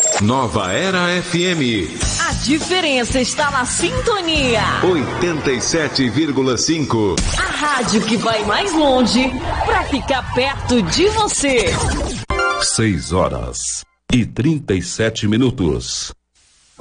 Nova Era FM. A diferença está na sintonia. 87,5. A rádio que vai mais longe para ficar perto de você. 6 horas e 37 minutos.